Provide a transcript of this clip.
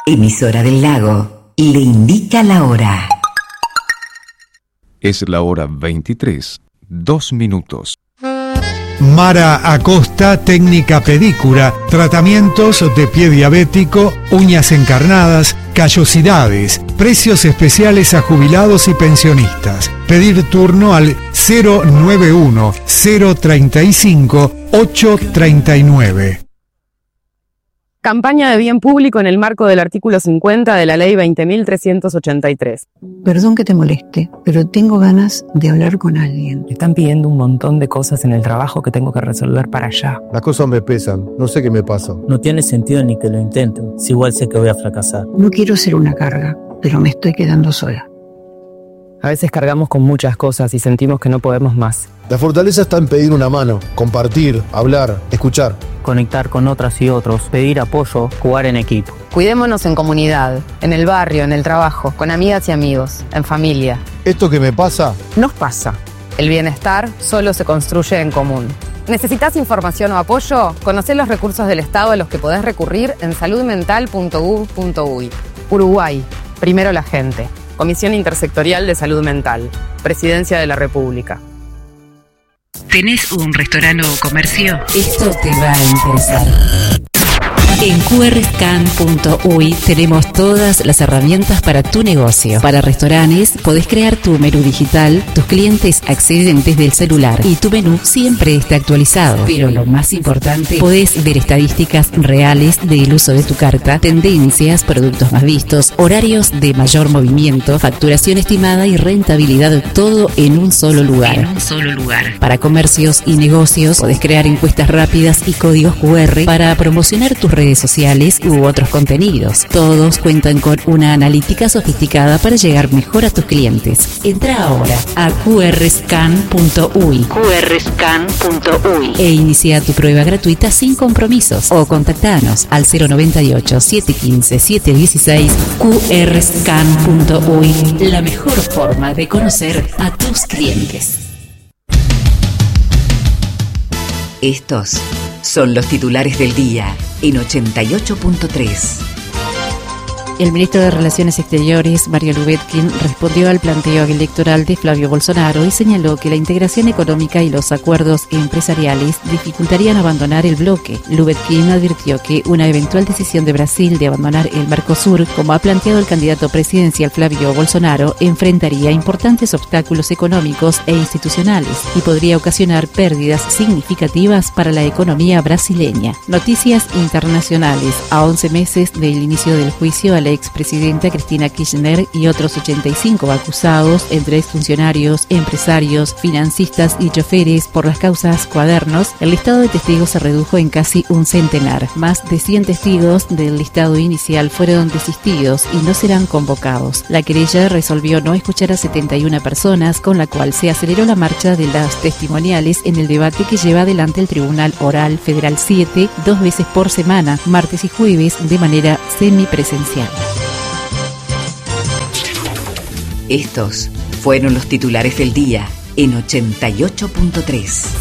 Emisora del Lago le indica la hora. Es la hora 23, 2 minutos. Mara Acosta, técnica pedicura, tratamientos de pie diabético, uñas encarnadas, callosidades, precios especiales a jubilados y pensionistas. Pedir turno al 091 035 839. Campaña de bien público en el marco del artículo 50 de la Ley 20.383. Perdón que te moleste, pero tengo ganas de hablar con alguien. Me están pidiendo un montón de cosas en el trabajo que tengo que resolver para allá. Las cosas me pesan, no sé qué me pasa. No tiene sentido ni que lo intenten, si igual sé que voy a fracasar. No quiero ser una carga, pero me estoy quedando sola. A veces cargamos con muchas cosas y sentimos que no podemos más. La fortaleza está en pedir una mano, compartir, hablar, escuchar. Conectar con otras y otros, pedir apoyo, jugar en equipo. Cuidémonos en comunidad, en el barrio, en el trabajo, con amigas y amigos, en familia. Esto que me pasa, Nos pasa. El bienestar solo se construye en común. ¿Necesitas información o apoyo? Conocé los recursos del Estado a los que podés recurrir en saludmental.gov.uy. Uruguay, primero la gente. Comisión Intersectorial de Salud Mental. Presidencia de la República. ¿Tenés un restaurante o comercio? Esto te va a interesar. En qrscan.uy tenemos todas las herramientas para tu negocio. Para restaurantes, podés crear tu menú digital, tus clientes acceden desde el celular y tu menú siempre está actualizado. Pero lo más importante, podés ver estadísticas reales del uso de tu carta, tendencias, productos más vistos, horarios de mayor movimiento, facturación estimada y rentabilidad, todo en un solo lugar. Para comercios y negocios, podés crear encuestas rápidas y códigos QR para promocionar tus redes sociales u otros contenidos. Todos cuentan con una analítica sofisticada para llegar mejor a tus clientes. Entra ahora a qrscan.uy e inicia tu prueba gratuita sin compromisos o contactanos al 098 715 716. qrscan.uy, la mejor forma de conocer a tus clientes. Estos son los titulares del día en 88.3. El ministro de Relaciones Exteriores, Mario Lubetkin, respondió al planteo electoral de Flavio Bolsonaro y señaló que la integración económica y los acuerdos empresariales dificultarían abandonar el bloque. Lubetkin advirtió que una eventual decisión de Brasil de abandonar el Mercosur, como ha planteado el candidato presidencial Flavio Bolsonaro, enfrentaría importantes obstáculos económicos e institucionales y podría ocasionar pérdidas significativas para la economía brasileña. Noticias internacionales. A 11 meses del inicio del juicio a la expresidenta Cristina Kirchner y otros 85 acusados, entre exfuncionarios, empresarios, financistas y choferes por las causas Cuadernos, el listado de testigos se redujo en casi un centenar. Más de 100 testigos del listado inicial fueron desistidos y no serán convocados. La querella resolvió no escuchar a 71 personas, con la cual se aceleró la marcha de las testimoniales en el debate que lleva adelante el Tribunal Oral Federal 7, 2 veces por semana, martes y jueves, de manera semipresencial. Estos fueron los titulares del día en 88.3.